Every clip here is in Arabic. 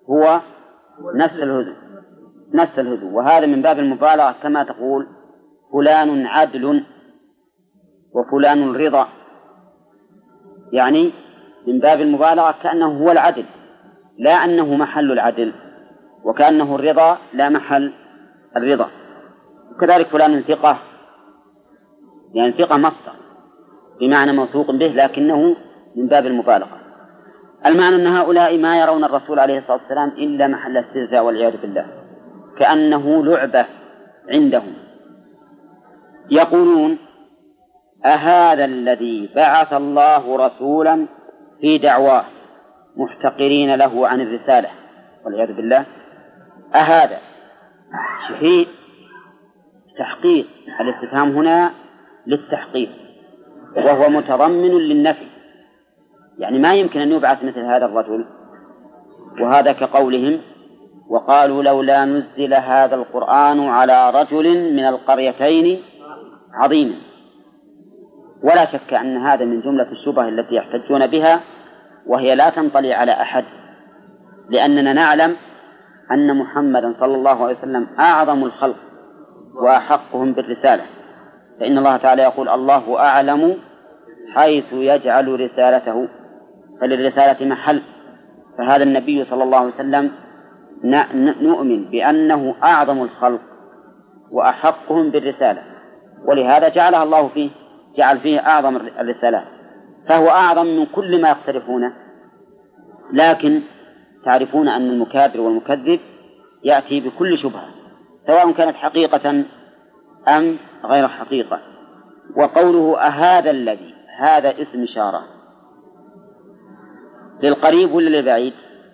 هو نفس الهدوء، وهذا من باب المبالغة، كما تقول فلان عدل وفلان رضا، يعني من باب المبالغة كأنه هو العدل لا أنه محل العدل، وكأنه الرضا لا محل الرضا. وكذلك فلان ثقة، يعني ثقة مصدر بمعنى موثوق به، لكنه من باب المبالغة. المعنى أن هؤلاء ما يرون الرسول عليه الصلاة والسلام إلا محل استهزاء والعياذ بالله، كأنه لعبة عندهم. يقولون أهذا الذي بعث الله رسولا في دعواه محتقرين له عن الرسالة والعياذ بالله. أهذا شيء تحقيق، الاستفهام هنا للتحقيق وهو متضمن للنفي، يعني ما يمكن أن يبعث مثل هذا الرجل. وهذا كقولهم وقالوا لولا نزل هذا القرآن على رجل من القريتين عظيم. ولا شك أن هذا من جملة الشبه التي يحتجون بها، وهي لا تنطلي على أحد، لأننا نعلم أن محمدا صلى الله عليه وسلم أعظم الخلق وأحقهم بالرسالة، فإن الله تعالى يقول الله أعلم حيث يجعل رسالته، فللرسالة محل. فهذا النبي صلى الله عليه وسلم نؤمن بأنه أعظم الخلق وأحقهم بالرسالة، ولهذا جعلها الله فيه، جعل فيه أعظم الرسالات، فهو أعظم من كل ما يقترفونه. لكن تعرفون أن المكابر والمكذب يأتي بكل شبهة سواء كانت حقيقة أم غير حقيقة. وقوله أهذا الذي، هذا اسم إشارة للقريب ولا للبعيد؟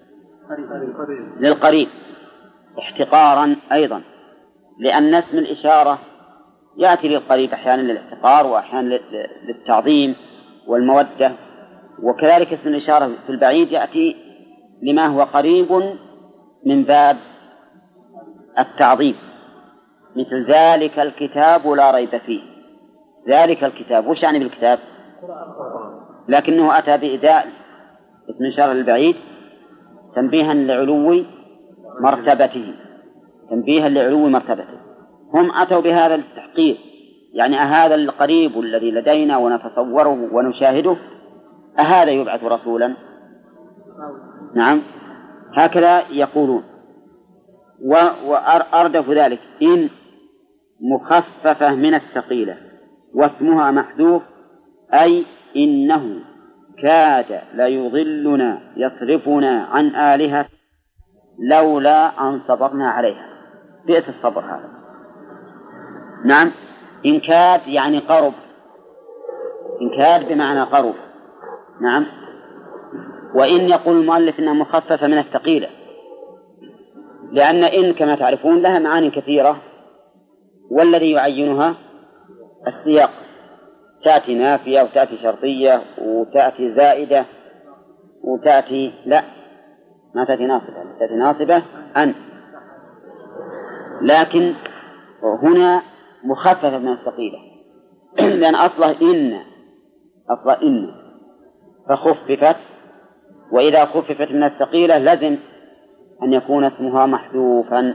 للقريب احتقارا أيضا، لأن اسم الإشارة يأتي للقريب أحيانا للاحتقار وأحيانا للتعظيم والمودة، وكذلك اسم الإشارة في البعيد يأتي لما هو قريب من باب التعظيم، مثل ذلك الكتاب لا ريب فيه. ذلك الكتاب وش يعني بالكتاب؟ لكنه أتى بإداء اسم إشارة للبعيد تنبيها لعلو مرتبته، تنبيها لعلو مرتبته. هم أتوا بهذا التحقيق، يعني أهذا القريب الذي لدينا ونتصوره ونشاهده أهذا يبعث رسولا؟ نعم، هكذا يقولون. وأردف ذلك إن مخففة من الثقيلة واسمها محذوف، أي إنه كاد ليضلنا يصرفنا عن آلهة لولا أن صبرنا عليها. بئس الصبر هذا. نعم، إن كاد يعني قرب، إن كاد بمعنى قرب. نعم. وإن يقول المؤلف إنها مخففة من الثقيلة، لأن إن كما تعرفون لها معاني كثيرة، والذي يعينها السياق، تأتي نافية وتأتي شرطية وتأتي زائدة وتأتي لا ما تأتي ناصبة، تأتي ناصبة أن، لكن هنا مخففة من الثقيلة لأن أصله إن فخففت، وإذا خففت من الثقيلة لازم أن يكون اسمها محذوفا.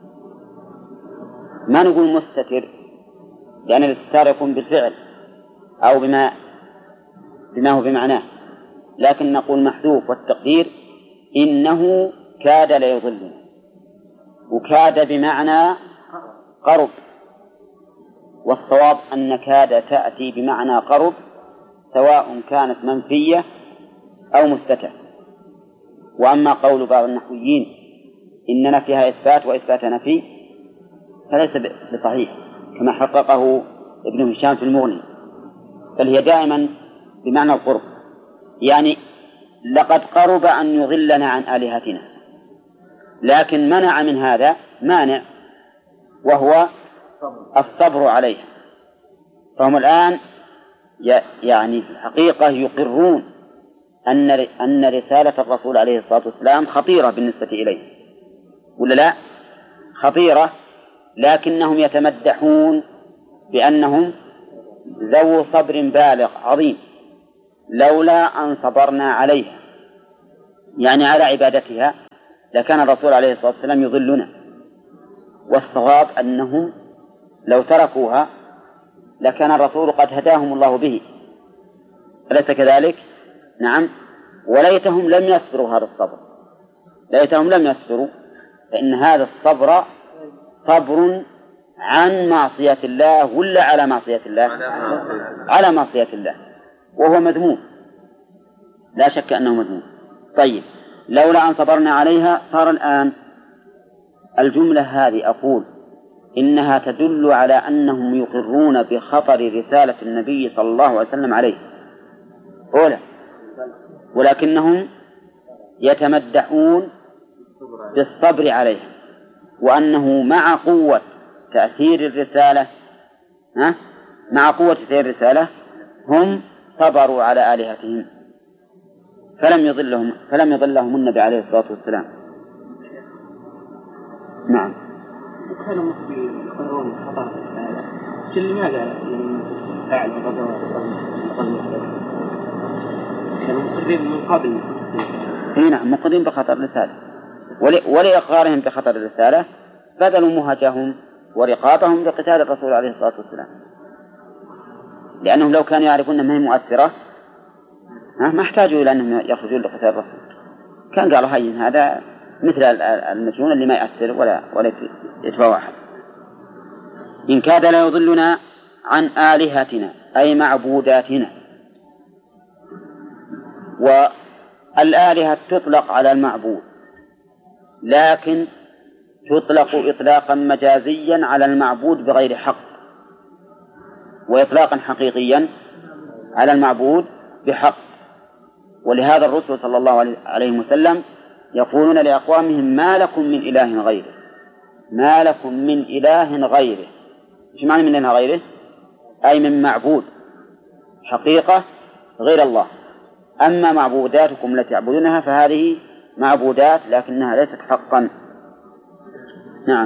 ما نقول مستتر لأن الاستتار يكون بالفعل أو بما هو بمعناه، لكن نقول محذوف، والتقدير إنه كاد ليضلنا، وكاد بمعنى قرب، والصواب أن كاد تأتي بمعنى قرب سواء كانت منفية أو مثبتة. وأما قول بعض النحويين إن نفيها إثبات وإثبات نفي فليس بصحيح كما حققه ابن هشام في المغني، بل هي دائما بمعنى القرب، يعني لقد قرب أن يضلنا عن آلهتنا، لكن منع من هذا مانع وهو الصبر عليها. فهم الآن يعني في الحقيقة يقرون أن رسالة الرسول عليه الصلاة والسلام خطيرة بالنسبة إليه، ولا لا؟ خطيرة، لكنهم يتمدحون بأنهم ذو صبر بالغ عظيم لولا أن صبرنا عليها، يعني على عبادتها لكان الرسول عليه الصلاة والسلام يضلنا، والصواب أنهم لو تركوها لكان الرسول قد هداهم الله به، أليس كذلك؟ نعم. وليتهم لم يصبروا هذا الصبر، ليتهم لم يصبروا، فإن هذا الصبر صبر عن معصية الله ولا على معصية الله؟ على معصية الله، وهو مذموم، لا شك أنه مذموم. طيب، لولا أن صبرنا عليها، صار الآن الجملة هذه أقول إنها تدل على أنهم يقرون بخطر رسالة النبي صلى الله عليه وسلم عليه أولا، ولكنهم يتمدحون بالصبر عليها، وأنه مع قوة تأثير الرسالة مع قوة تأثير الرسالة هم صبروا على آلهتهم فلم يضلهم النبي عليه الصلاة والسلام. نعم. كانوا يقررون خطر لماذا فعل كانوا مقررين من قبل؟ نعم، مقررين بخطر الرسالة، ولإقرارهم بخطر الرسالة بذلوا مهجهم ورقابهم لقتال الرسول عليه الصلاة والسلام، لأنهم لو كانوا يعرفون أنها مؤثرة ما احتاجوا إلى أنهم يخرجون لقتال الرسول، كان قالوا هين هذا مثل المجنون اللي ما يأثر ولا يتبع أحد. إن كاد لا يضلنا عن آلهتنا أي معبوداتنا. والآلهة تطلق على المعبود، لكن تطلق إطلاقا مجازيا على المعبود بغير حق، وإطلاقا حقيقيا على المعبود بحق. ولهذا الرسول صلى الله عليه وسلم يقولون لأقوامهم ما لكم من إله غيره، ما لكم من إله غيره. إيش معنى من إله غيره؟ أي من معبود حقيقة غير الله. أما معبوداتكم التي تعبدونها فهذه معبودات لكنها ليست حقا. نعم.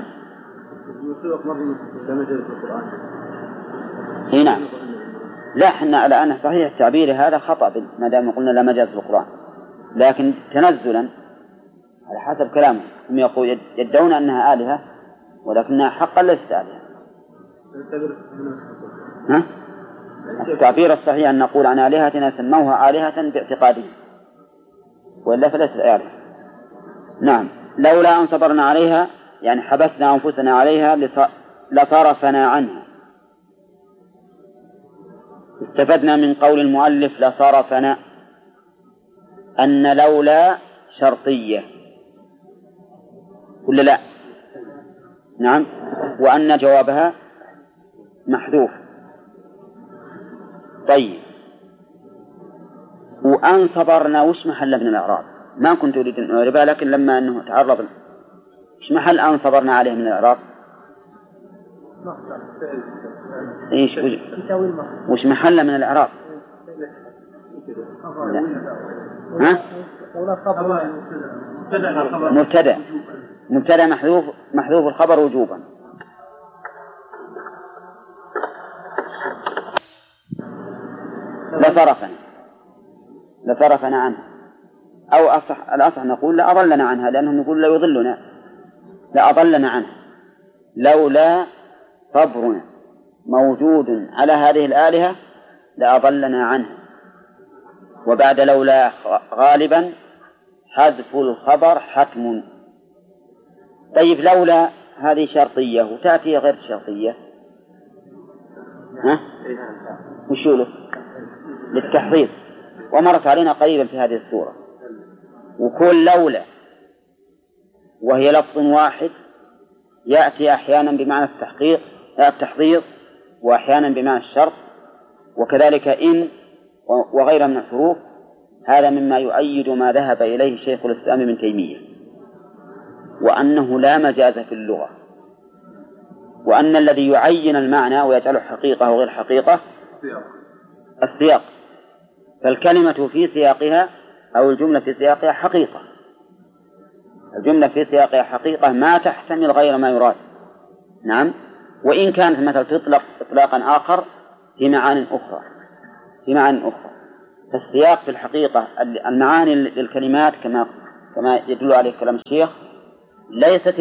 نعم. لا، احنا الآن صحيح التعبير هذا خطأ ما دام قلنا لا مجاز في القرآن، لكن تنزلا على حسب كلامهم هم يدعون أنها آلهة ولكنها حقا ليست آلهة. التعبير الصحيح أن نقول عن آلهتنا سموها آلهة باعتقادهم وإلا فليست آلهة. نعم. لولا أن صبرنا عليها يعني حبسنا أنفسنا عليها لصرفنا عنها. استفدنا من قول المؤلف لصرفنا أن لولا شرطية ولا لا؟ نعم. وأن جوابها محذوف. طيب، وأن صبرنا وش محل من الإعراب؟ ما كنت أريد أن أعربها، لكن لما أنه تعرض وش محل أن صبرنا عليه من الإعراب؟ إيش وش محل من الإعراب؟ مبتدأ محذوف الخبر وجوبا. لصرفنا عنها، أو الأصح نقول لأضلنا عنها، لأنهم يقول لا يضلنا، لأضلنا عنها. لولا صبرنا موجود على هذه الآلهة لأضلنا عنها. وبعد لولا غالبا حذف الخبر حتم. طيب، لولا هذه شرطية وتأتي غير شرطية، وشو للتحضير، ومرت علينا قريبا في هذه السورة. وكل لولا وهي لفظ واحد يأتي أحيانا بمعنى التحضير وأحيانا بمعنى الشرط، وكذلك إن وغيرها من الحروف. هذا مما يؤيد ما ذهب إليه شيخ الإسلام ابن تيمية، وأنه لا مجاز في اللغة، وأن الذي يعين المعنى ويجعله حقيقة وغير حقيقة السياق. فالكلمة في سياقها أو الجملة في سياقها حقيقة، الجملة في سياقها حقيقة ما تحتمل غير ما يراد. نعم. وإن كانت مثلا تطلق إطلاقا آخر في معان أخرى، فالسياق في الحقيقة المعاني للكلمات كما يدل عليه كلام الشيخ ليست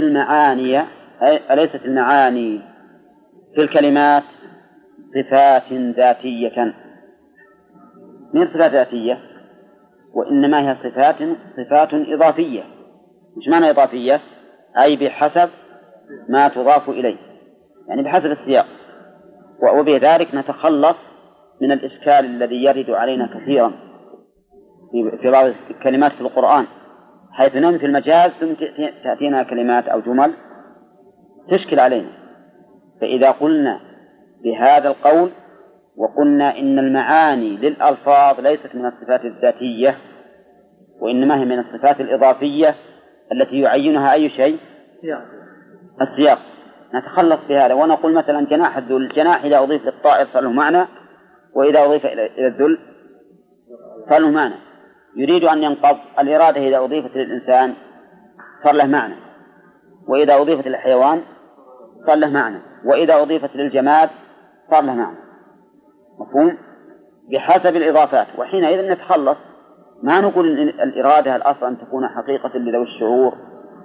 المعاني في الكلمات صفات ذاتية، من صفات ذاتية، وإنما هي صفات إضافية. مش معنى إضافية؟ أي بحسب ما تضاف إليه، يعني بحسب السياق. وبذلك نتخلص من الإشكال الذي يرد علينا كثيرا في بعض الكلمات في القرآن، حيث ننفي المجاز ثم تأتينا كلمات أو جمل تشكل علينا. فإذا قلنا بهذا القول وقلنا إن المعاني للألفاظ ليست من الصفات الذاتية وإنما هي من الصفات الإضافية التي يعينها أي شيء؟ السياق. نتخلص بهذا ونقول مثلا جناح الذل، الجناح إذا أضيف للطائر صار له معنى، وإذا أضيف إلى الذل صار له معنى. يريد أن ينقض، الإرادة إذا أضيفت للإنسان صار له معنى، وإذا أضيفت للحيوان صار له معنى، وإذا أضيفت للجماد صار له معنى. مفهوم؟ بحسب الإضافات. وحينئذ نتخلص، ما نقول إن الإرادة الأصل أن تكون حقيقة لذوي الشعور،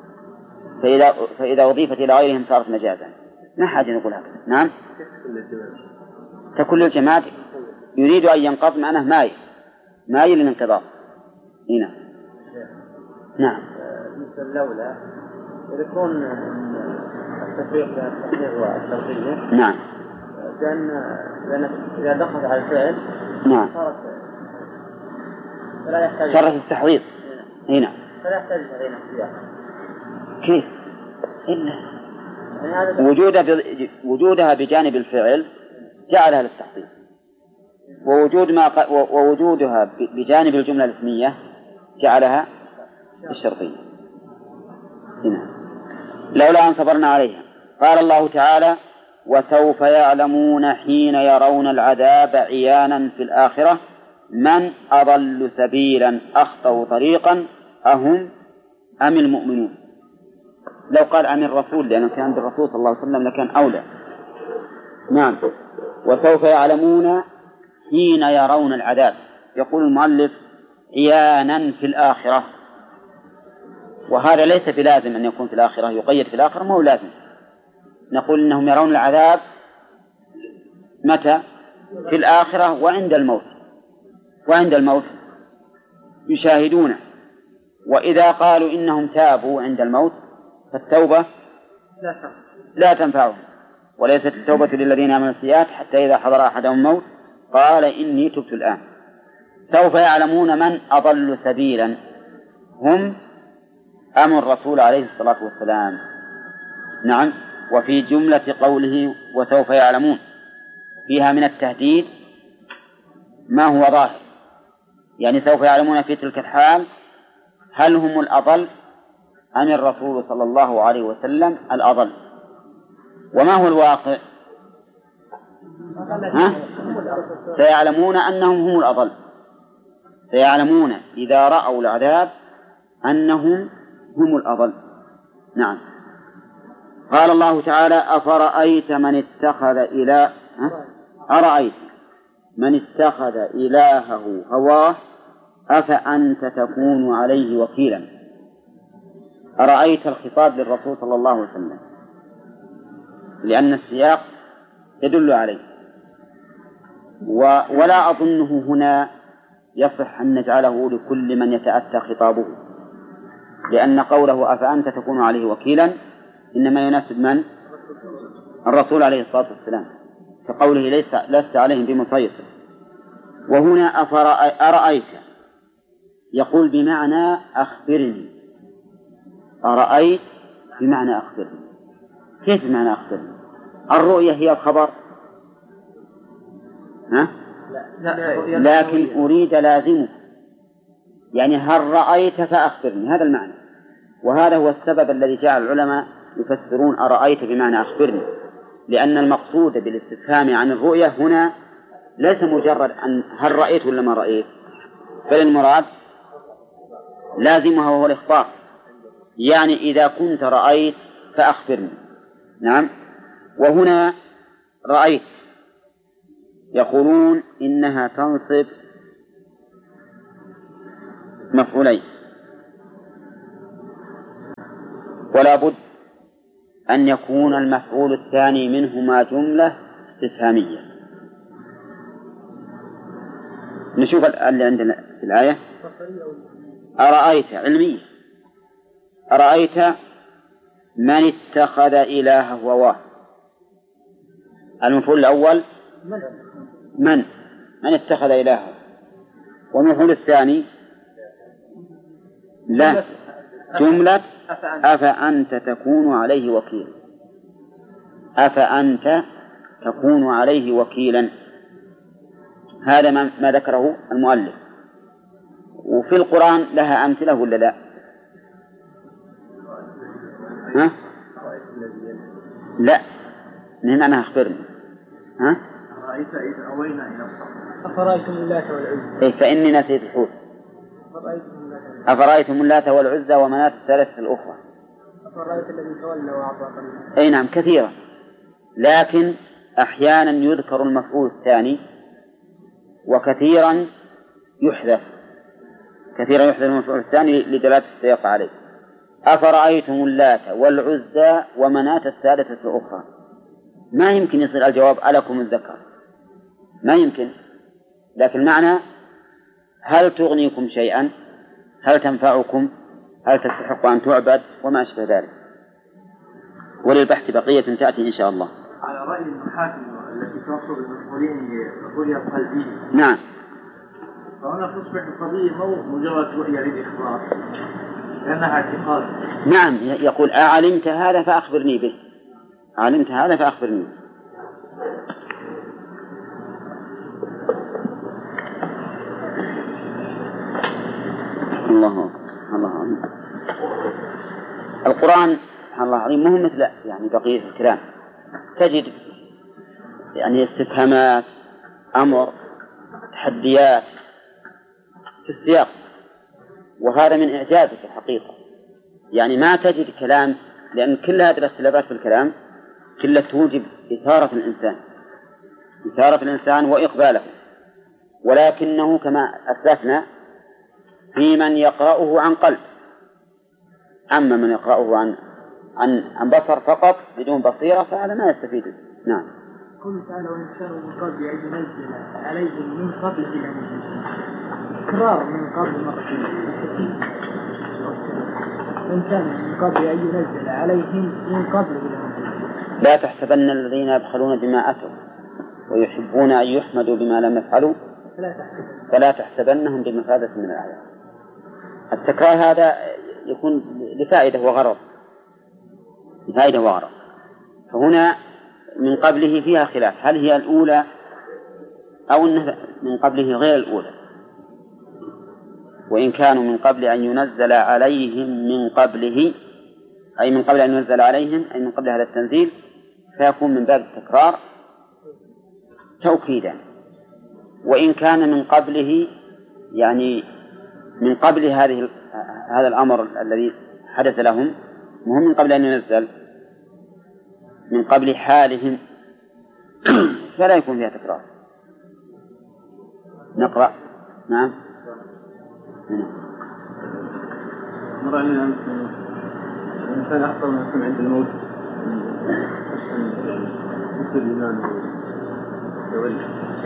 فإذا أضيفت إلى غيرهم صارت مجازا. ما حاجة نقول هكذا. نعم، ككل الجماد يريد أن ينقض معناه مايل للانقضاض. هنا نعم. مثل لولا يكون التفريق بين التحقيق والترقية. نعم. لأن إذا دخلت على الفعل نعم فلا يحتاج شرط التحويض. هنا فلا يحتاج إلى السياق. كيف؟ إلا وجودها بجانب الفعل جعلها للتحقيق، ووجودها بجانب الجملة الاسمية جعلها الشرطية. هنا لولا أن صبرنا عليها. قال الله تعالى: وسوف يعلمون حين يرون العذاب عيانا في الآخرة من أضل سبيلا أخطأ طريقا أهم أم المؤمنون. لو قال عن الرسول لأنه كان بالرسول صلى الله عليه وسلم لكان أولى. نعم. وسوف يعلمون حين يرون العذاب. يقول المؤلف عيانا في الآخرة، وهذا ليس بلازم أن يكون في الآخرة، يقيد في الآخرة، ما هو لازم. نقول إنهم يرون العذاب متى؟ في الآخرة وعند الموت يشاهدونه. وإذا قالوا إنهم تابوا عند الموت فالتوبة لا تنفعهم، وليست التوبة للذين يعملون السيئات حتى إذا حضر أحدهم الموت قال إني تبت الآن. سوف يعلمون من أضل سبيلا، هم أم الرسول عليه الصلاة والسلام. نعم. وفي جملة قوله وسوف يعلمون فيها من التهديد ما هو ظاهر، يعني سوف يعلمون في تلك الحال هل هم الأضل أم الرسول صلى الله عليه وسلم الأضل. وما هو الواقع؟ سيعلمون أنهم هم الأضل، سيعلمون إذا رأوا العذاب أنهم هم الأضل. نعم. قال الله تعالى: أفرأيت من اتخذ أرأيت من اتخذ إلهه هواه أفأنت تكون عليه وكيلا. أرأيت الخطاب للرسول صلى الله عليه وسلم لأن السياق يدل عليه، ولا أظنه هنا يصح أن نجعله لكل من يتأتى خطابه، لأن قوله أفأنت تكون عليه وكيلا إنما يناسب من؟ الرسول عليه الصلاة والسلام، كقوله لست عليهم بمسيطر. وهنا أرأيت يقول بمعنى أخبرني. أرأيت بمعنى أخبرني. كيف بمعنى أخبرني؟ الرؤية هي الخبر، لكن أريد لازمه، يعني هل رأيت فأخبرني، هذا المعنى. وهذا هو السبب الذي جعل العلماء يفسرون أرأيت بمعنى أخبرني، لأن المقصود بالاستفهام عن الرؤية هنا ليس مجرد أن هل رأيت ولا ما رأيت، بل المراد لازمها وهو الإخبار، يعني إذا كنت رأيت فأخبرني. نعم. وهنا رأيت يقولون إنها تنصب مفعولين، ولا بد أن يكون المفعول الثاني منهما جملة استفهامية. نشوف اللي عندنا في الآية. أرأيت علمية، أرأيت من اتخذ إلهه هواه. المفعول الأول من اتخذ إلهه، والمفعول الثاني لا، جملة أفأنت تكون عليه وكيلا. أفأنت تكون عليه وكيلا، هذا ما ذكره المؤلف. وفي القرآن لها أمثلة ولا لا؟ ها؟ لا، من أنا أخبرني. ها؟ أرأيت إذ أوينا إلى الصخر أفرأيتم اللات والعزى. إيه، فإني نسيت الحوت. أفرأيتم اللات والعزى ومناة الثالثة الأخرى. أفرأيت الذي تولى وأعطى قليلا. أي نعم، كثيرا، لكن أحيانا يذكر المفعول الثاني وكثيرا يحذف، كثيرا يحذف المفعول الثاني لدلالة السياق عليه. أفرأيتم اللات والعزى ومناة الثالثة الأخرى، ما يمكن يصير الجواب ألكم الذكر، ما يمكن، لكن معنى هل تغنيكم شيئا، هل تنفعكم، هل تستحق أن تعبد، وما أشبه ذلك. وللبحث بقية تأتي إن شاء الله. على رأي المحاكم التي توصل بالمسؤولين رؤية قلبية. نعم. فهنا تصبح القضية مو مجرد رؤية للإخبار، لأنها اعتقاد. نعم، يقول أعلمت هذا فأخبرني به، علمت هذا فأخبرني به. الله أكبر، الله أكبر. القرآن سبحان الله العظيم مهم مثل يعني بقية الكلام، تجد يعني استفهامات، أمر، تحديات في السياق، وهذا من إعجازه في الحقيقة. يعني ما تجد كلام، لأن كل هذه الاختلافات في الكلام كلها توجب إثارة الإنسان وإقباله، ولكنه كما أثبتنا في من يقرأه عن قلب، أما من يقرأه عن بصر فقط بدون بصيرة فهذا ما يستفيد. نعم. قل تعالى وإن كانوا من قبل أن ينزل عليهم من قبل إكرار من قبل مرتين، وإن كان من قبل أن ينزل عليهم من قبل. لا تحسبن الذين يبخلون بما أتوا ويحبون أن يحمدوا بما لم يفعلوا فلا تحسبنهم بمفازة من العذاب. التكرار هذا يكون لفائدة وغرض، فهنا من قبله فيها خلاف، هل هي الأولى أو أنها من قبله غير الأولى. وإن كانوا من قبل أن ينزل عليهم من قبله، أي من قبل أن ينزل عليهم، أي من قبل هذا التنزيل، فيكون من باب التكرار توكيدا. وإن كان من قبله يعني من قبل هذا الأمر الذي حدث لهم، مهم من قبل أن ينزل، من قبل حالهم، فلا يكون فيها تكرار. نقرأ. نعم. مر علينا الإنسان أخطر ما يكون عند الموت مثل الإيمان والتولي،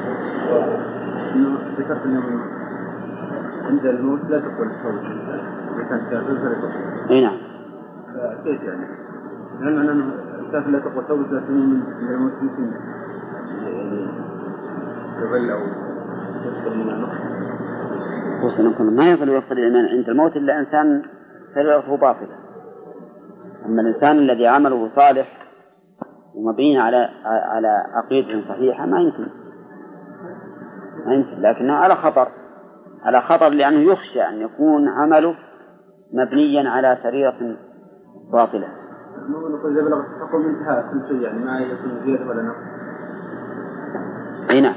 ذكرت أنه عند الموت لا تقبل التوبة إذا كان كافر فلا تقبل. أي نعم. كيف يعني؟ هل معنى أنه الكافر لا تقبل التوبة 3 سنين عند الموت يمكن يعني يقبل أو يصدر من النقص؟ ما يصل الإيمان عند الموت إلا إنسان سريرته باطلة. أما الإنسان الذي عمله صالح ومبين على عقيدة صحيحة ما يمكن، لكنه على خطر لأنه يخشى أن يكون عمله مبنيا على سريرة باطلة. نقول إذا بلغت تقوم انتهاء كل شيء، يعني ما يكون زيادة ولا نقص. أي نعم.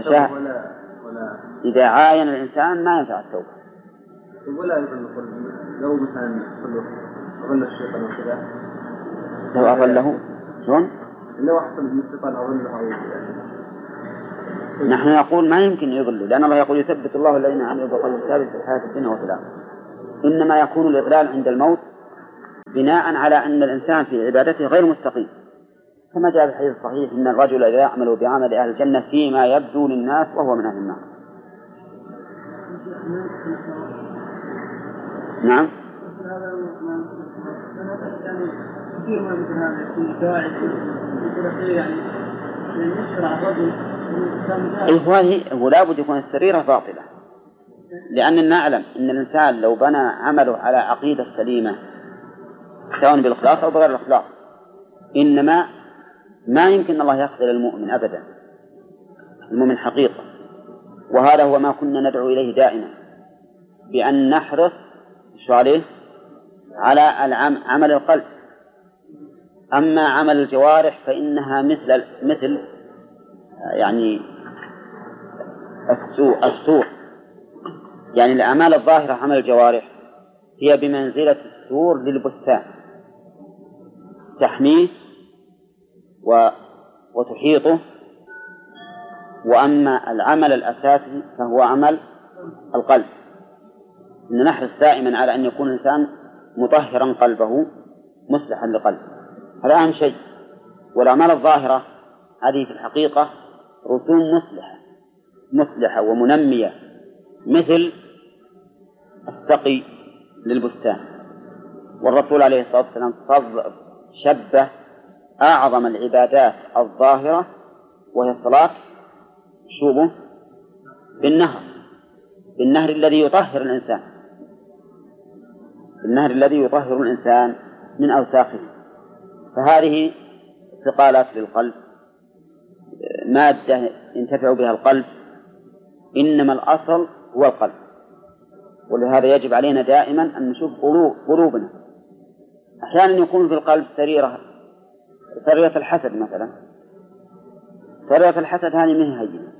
إذا عاين الإنسان ما ينفع التوبة. ولا يظن لو مثلا أظن الشيطان وكذا، لو أظله شلون؟ لو أحسن من الشيطان أظله أو نحن نقول ما يمكن يضل، لأن الله يقول يثبت الله الذين آمنوا بالقول الثابت في الحياة الدنيا وفي الآخرة. إنما يكون الإضلال عند الموت بناء على أن الإنسان في عبادته غير مستقيم، كما جاء في الحديث الصحيح إن الرجل إذا يعمل بعمل أهل الجنة فيما يبدو للناس وهو من أهل النار. نعم. ولا بد يكون السريرة باطلة، لأننا نعلم أن الإنسان لو بنى عمله على عقيدة سليمة سواء بالإخلاص أو بغير الإخلاص، إنما ما يمكن الله يخذل المؤمن أبدا، المؤمن حقيقة. وهذا هو ما كنا ندعو إليه دائما، بأن نحرص على عمل القلب. أما عمل الجوارح فإنها مثل يعني السور، يعني الأعمال الظاهرة عمل الجوارح هي بمنزلة السور للبستان، تحميه وتحيطه. وأما العمل الأساسي فهو عمل القلب، إن نحرص دائما على أن يكون الإنسان مطهرا قلبه مصلحا لقلبه، هذا أهم شيء. والأعمال الظاهرة هذه في الحقيقة رسوم مصلحة ومنمية، مثل السقي للبستان. والرسول عليه الصلاة والسلام شبه أعظم العبادات الظاهرة وهي الصلاة بالنهر الذي يطهر الإنسان من أوساخه. فهذه ثقالات للقلب، مادة ينتفع بها القلب، إنما الأصل هو القلب. ولهذا يجب علينا دائما أن نشوف قلوبنا. أحيانا يكون في القلب سريرة الحسد مثلا. سريرة الحسد هذه من هينة،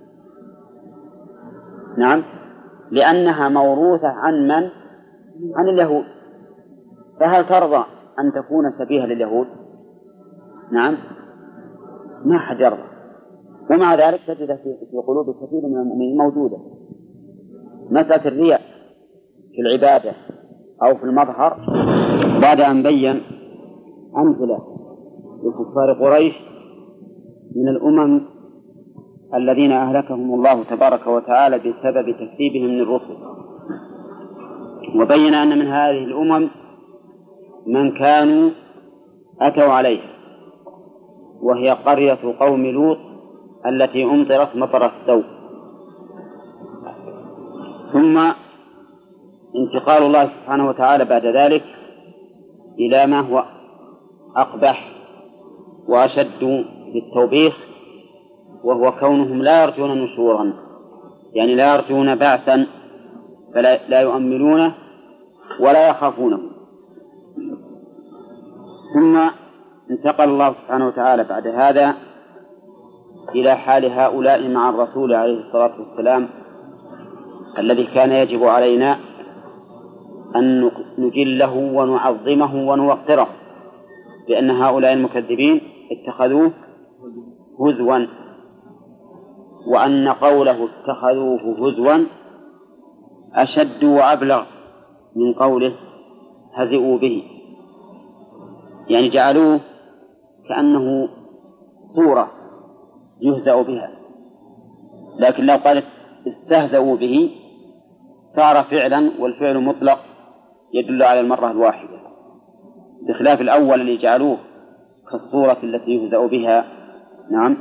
نعم، لأنها موروثة عن اليهود. فهل ترضى أن تكون شبيهة لليهود؟ نعم، ما حد يرضى. ومع ذلك تجد في قلوب كثير من المؤمنين موجودة مسألة الرياء في العبادة أو في المظهر، بعد أن بين أمثلة لكفار قريش من الأمم الذين أهلكهم الله تبارك وتعالى بسبب تكذيبهم للرسل. وبين أن من هذه الأمم من كانوا أتوا عليه، وهي قرية قوم لوط التي أمطرت مطر السوء. ثم انتقال الله سبحانه وتعالى بعد ذلك إلى ما هو أقبح وأشد في التوبيخ، وهو كونهم لا يرجون نشورا، يعني لا يرجون بعثا، فلا يؤمنونه ولا يخافونه. ثم انتقل الله سبحانه وتعالى بعد هذا إلى حال هؤلاء مع الرسول عليه الصلاة والسلام، الذي كان يجب علينا أن نجله ونعظمه ونوقره، لأن هؤلاء المكذبين اتخذوه هزوا، وأن قوله اتخذوه هزوا أشد وأبلغ من قوله هزئوا به، يعني جعلوه كأنه صورة يهزأ بها. لكن لو قالت استهزأوا به صار فعلا، والفعل مطلق يدل على المرة الواحدة، بخلاف الأول اللي جعلوه كالصورة التي يهزأ بها. نعم.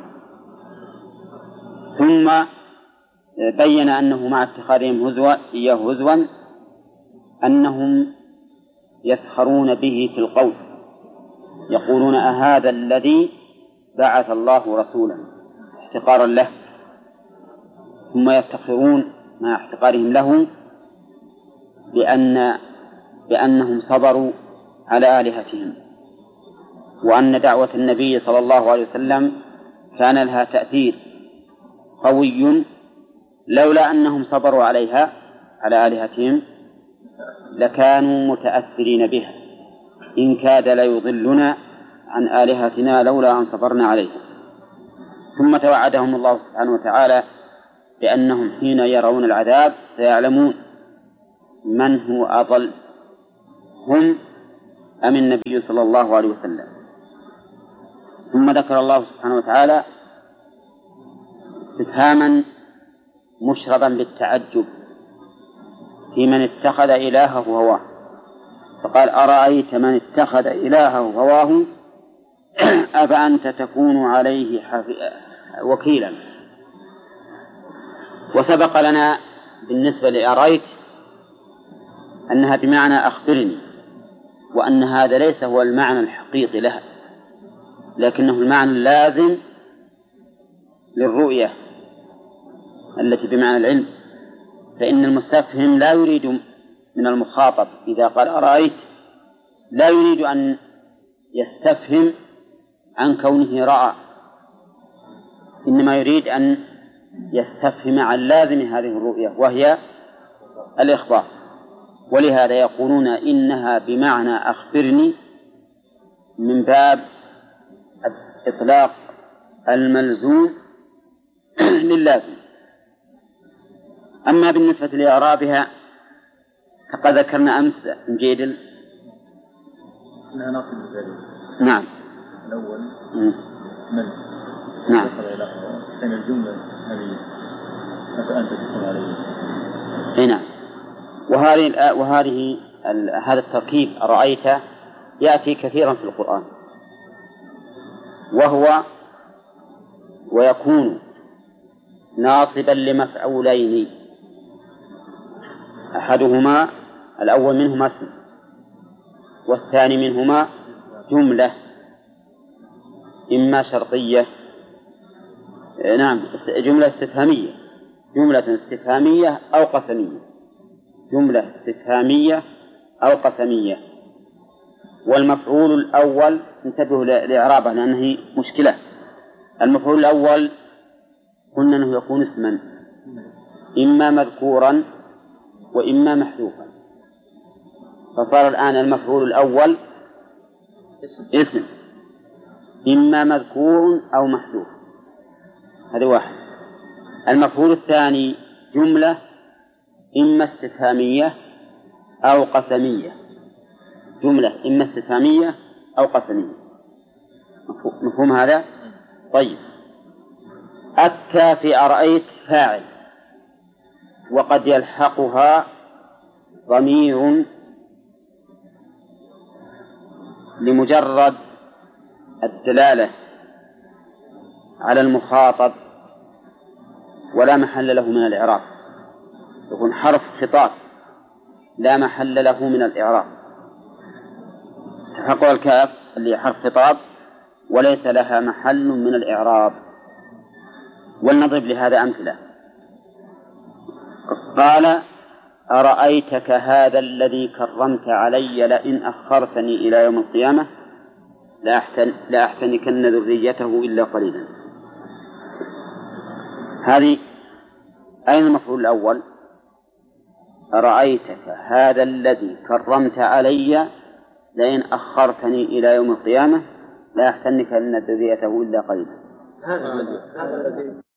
ثم بين أنه مع اتخاذهم هزوا أنهم يسخرون به في القول، يقولون أهذا الذي بعث الله رسولا احتقارا له، ثم يفتخرون مع احتقارهم له بأنهم صبروا على آلهتهم، وأن دعوة النبي صلى الله عليه وسلم كان لها تأثير قوي، لولا أنهم صبروا عليها على آلهتهم لكانوا متأثرين بها، إن كاد ليضلنا عن آلهتنا لولا أن صبرنا عليها. ثم توعدهم الله سبحانه وتعالى بأنهم حين يرون العذاب سيعلمون من هو أضل، هم أم النبي صلى الله عليه وسلم. ثم ذكر الله سبحانه وتعالى استفهاما مشربا بالتعجب في من اتخذ إلهه هواه، فقال أرأيت من اتخذ إلهه هواه أفأنت تكون عليه وكيلا. وسبق لنا بالنسبة لأرأيت أنها بمعنى أخبرني، وأن هذا ليس هو المعنى الحقيقي لها، لكنه المعنى اللازم للرؤية التي بمعنى العلم. فإن المستفهم لا يريد من المخاطب إذا قال أرأيت لا يريد أن يستفهم عن كونه رأى، إنما يريد أن يستفهم عن لازم هذه الرؤية وهي الإخبار. ولهذا يقولون إنها بمعنى أخبرني من باب إطلاق الملزوم للازم. أما بالنسبة لإعرابها فقد ذكرنا أمس جيدل. نعم. الأول من نعم. كان الجملة هذه أفأنت تكون عليه. نعم. وهذه هذا التركيب أرأيت يأتي كثيرا في القرآن، ويكون ناصبا لمفعولين، أحدهما الأول منهما اسم والثاني منهما جملة إما شرطية جملة استفهامية، جملة استفهامية أو قسمية، جملة استفهامية أو قسمية. والمفعول الأول انتبهوا لإعرابه لأنه مشكلة. المفعول الأول قلنا أنه يكون اسما إما مذكورا وإما محذوفا، فصار الآن المفعول الأول اسم إما مذكور أو محذوف، هذا واحد. المفعول الثاني جملة إما استفهامية أو قسمية، جملة إما استفهامية أو قسمية. مفهوم هذا؟ طيب. أتى في أرأيت فاعل، وقد يلحقها ضمير لمجرد الدلالة على المخاطب ولا محل له من الإعراب، يكون حرف خطاب لا محل له من الإعراب. تحقق الكاف اللي حرف خطاب وليس لها محل من الإعراب. ولنضرب لهذا أمثلة. قال أرأيتك هذا الذي كرمت علي لئن أخرتني إلى يوم القيامة لأحتنكن ذريته إلا قليلا. هذه أين المفعول الأول؟ أرأيتك هذا الذي كرمت علي لئن أخرتني إلى يوم القيامة لأحتنكن ذريته إلا قليلا.